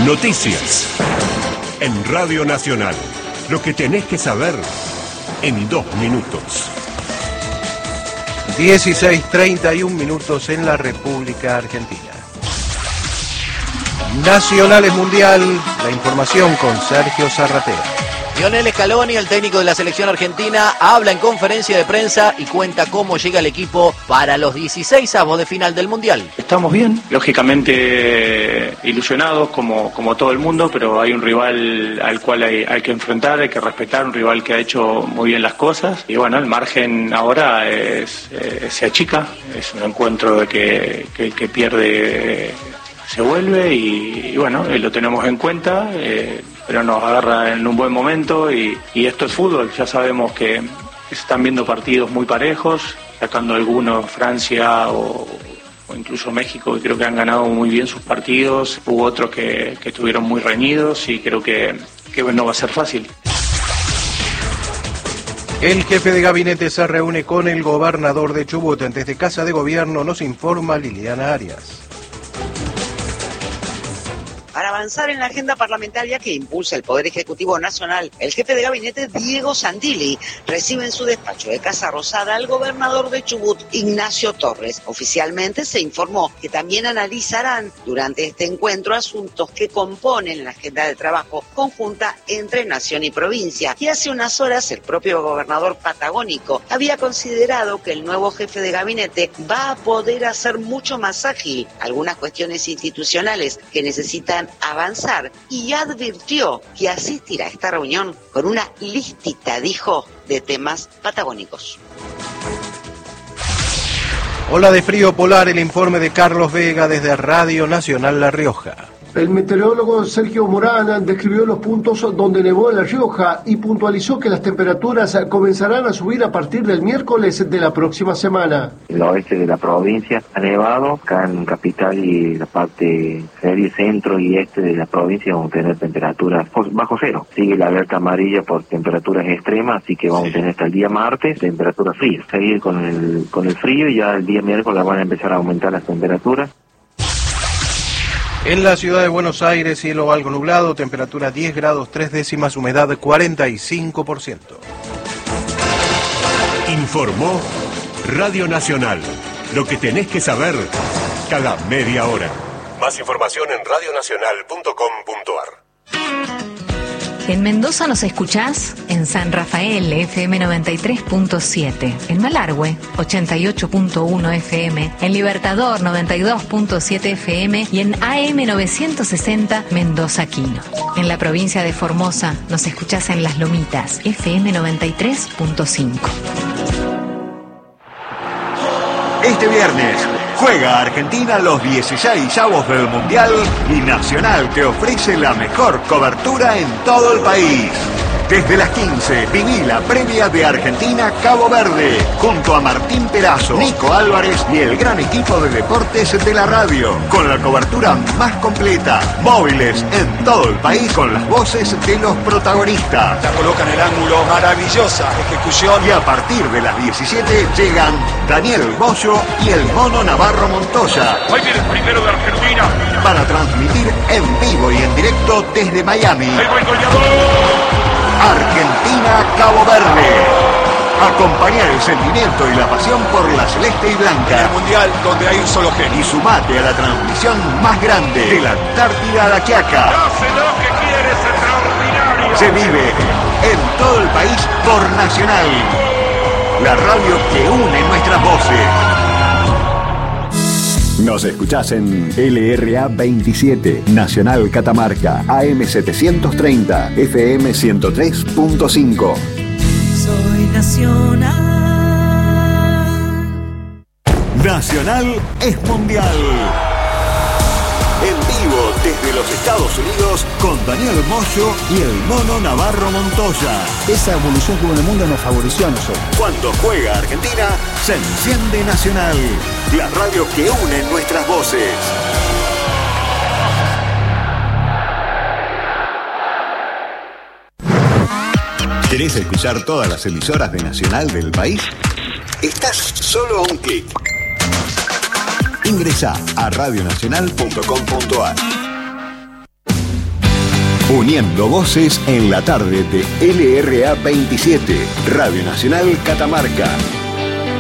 Noticias. En Radio Nacional. Lo que tenés que saber en 2 minutos. 16:31 en la República Argentina. Nacionales Mundial, la información con Sergio Zarratera. Lionel Scaloni, el técnico de la selección argentina, habla en conferencia de prensa y cuenta cómo llega el equipo para los 16avos de final del Mundial. Estamos bien, lógicamente ilusionados como todo el mundo, pero hay un rival al cual hay que enfrentar, hay que respetar, un rival que ha hecho muy bien las cosas. Y bueno, el margen ahora se achica, es un encuentro de que el que pierde se vuelve y bueno, lo tenemos en cuenta, pero nos agarra en un buen momento y esto es fútbol. Ya sabemos que se están viendo partidos muy parejos, sacando algunos Francia o incluso México, que creo que han ganado muy bien sus partidos. Hubo otros que estuvieron muy reñidos y creo que no va a ser fácil. El jefe de gabinete se reúne con el gobernador de Chubut. Desde Casa de Gobierno nos informa Liliana Arias. Para avanzar en la agenda parlamentaria que impulsa el Poder Ejecutivo Nacional, el jefe de gabinete Diego Santilli recibe en su despacho de Casa Rosada al gobernador de Chubut, Ignacio Torres. Oficialmente se informó que también analizarán durante este encuentro asuntos que componen la agenda de trabajo conjunta entre nación y provincia. Y hace unas horas el propio gobernador patagónico había considerado que el nuevo jefe de gabinete va a poder hacer mucho más ágil algunas cuestiones institucionales que necesitan avanzar y advirtió que asistirá a esta reunión con una listita, dijo, de temas patagónicos. Ola de frío polar, el informe de Carlos Vega desde Radio Nacional La Rioja. El meteorólogo Sergio Morán describió los puntos donde nevó en La Rioja y puntualizó que las temperaturas comenzarán a subir a partir del miércoles de la próxima semana. El oeste de la provincia ha nevado, acá en Capital y la parte centro y este de la provincia vamos a tener temperaturas bajo cero. Sigue la alerta amarilla por temperaturas extremas, así que vamos a tener hasta el día martes temperaturas frías. Seguir con el frío y ya el día miércoles van a empezar a aumentar las temperaturas. En la ciudad de Buenos Aires, cielo algo nublado, temperatura 10 grados 3 décimas, humedad 45%. Informó Radio Nacional. Lo que tenés que saber cada media hora. Más información en radionacional.com.ar. En Mendoza nos escuchás en San Rafael, FM 93.7, en Malargüe, 88.1 FM, en Libertador, 92.7 FM y en AM 960 Mendoza Quino. En la provincia de Formosa nos escuchás en Las Lomitas, FM 93.5. Este viernes juega Argentina los 16avos del Mundial y Nacional te ofrece la mejor cobertura en todo el país. Desde las 15, viví la previa de Argentina-Cabo Verde, junto a Martín Perazo, Nico Álvarez y el gran equipo de deportes de la radio, con la cobertura más completa, móviles en todo el país con las voces de los protagonistas. La coloca en el ángulo, maravillosa ejecución. Y a partir de las 17 llegan Daniel Bocio y el Mono Navarro Montoya. Hoy viene el primero de Argentina. Para transmitir en vivo y en directo desde Miami. ¡El buen goleador! Argentina-Cabo Verde. Acompaña el sentimiento y la pasión por la celeste y blanca. En el Mundial donde hay un solo genio. Y sumate a la transmisión más grande de la Antártida a la Quiaca. ¡Hace lo que quieres, extraordinario! Se vive en todo el país por Nacional. La radio que une nuestras voces. Nos escuchás en LRA 27, Nacional Catamarca, AM 730, FM 103.5. Soy Nacional. Nacional es mundial. En vivo desde los Estados Unidos con Daniel Moyo y el Mono Navarro Montoya. Esa evolución que hubo en el mundo nos favoreció a nosotros. Cuando juega Argentina, se enciende Nacional. La radio que une nuestras voces. ¿Querés escuchar todas las emisoras de Nacional del país? Estás solo a un clic. Ingresá a radionacional.com.ar. Uniendo voces en la tarde de LRA 27, Radio Nacional Catamarca.